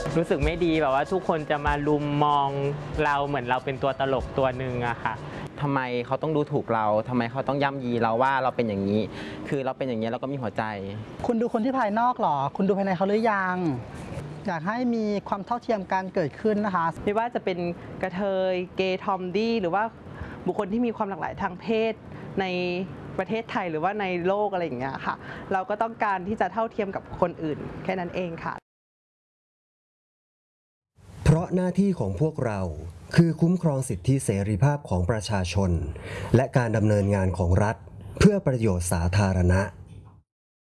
รู้สึกไม่ดีแบบว่าทุกคนจะมารุมมองเราเหมือนเราเป็นตัวตลกตัวหนึ่งอะค่ะทำไมเขาต้องดูถูกเราทำไมเขาต้องย่ำยีเราว่าเราเป็นอย่างนี้ คือเราเป็นอย่างนี้เราก็มีหัวใจคุณดูคนที่ภายนอกหรอคุณดูภายในเขาหรือยังอยากให้มีความเท่าเทียมกันเกิดขึ้นนะคะไม่ว่าจะเป็นกระเทยเกย์ทอมดี้หรือว่าบุคคลที่มีความหลากหลายทางเพศในประเทศไทยหรือว่าในโลกอะไรอย่างเงี้ยค่ะเราก็ต้องการที่จะเท่าเทียมกับคนอื่นแค่นั้นเองค่ะเพราะหน้าที่ของพวกเราคือคุ้มครองสิทธิเสรีภาพของประชาชนและการดำเนินงานของรัฐเพื่อประโยชน์สาธารณะ